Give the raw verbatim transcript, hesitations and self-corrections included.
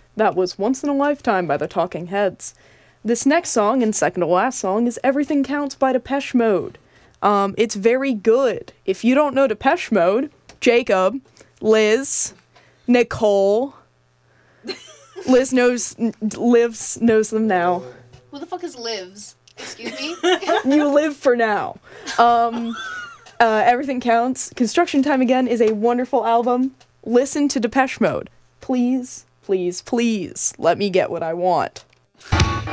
That was Once in a Lifetime by the Talking Heads. This next song, and second to last song, is Everything Counts by Depeche Mode. Um, it's very good. If you don't know Depeche Mode, Jacob, Liz, Nicole, Liz knows, lives, knows them now. Who the fuck is Lives? Excuse me? You live for now. Um, uh, Everything Counts. Construction Time Again is a wonderful album. Listen to Depeche Mode. Please, please, please let me get what I want.